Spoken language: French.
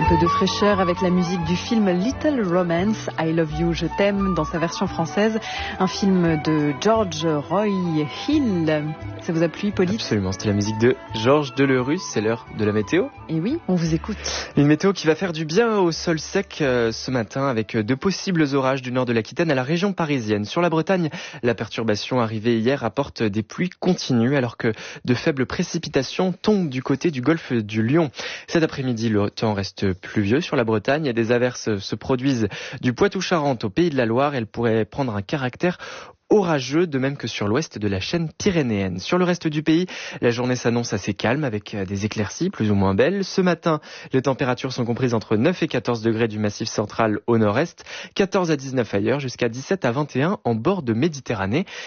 peu de fraîcheur avec la musique du film Little Romance, I Love You, je t'aime, dans sa version française. Un film de George Roy Hill. Ça vous a plu, Hippolyte ? Absolument, c'était la musique de Georges Delerue. C'est l'heure de la météo. Et oui, on vous écoute. Une météo qui va faire du bien au sol sec ce matin, avec de possibles orages du nord de l'Aquitaine à la région parisienne. Sur la Bretagne, la perturbation arrivée hier apporte des pluies continues, alors que de faibles précipitations tombent du côté du golfe du Lion. Cet après-midi, le temps reste pluvieux sur la Bretagne et des averses se produisent du Poitou-Charentes au Pays de la Loire. Elles pourraient prendre un caractère orageux, de même que sur l'ouest de la chaîne pyrénéenne. Sur le reste du pays, la journée s'annonce assez calme avec des éclaircies plus ou moins belles. Ce matin, les températures sont comprises entre 9 et 14 degrés du massif central au nord-est, 14 à 19 ailleurs, jusqu'à 17 à 21 en bord de Méditerranée.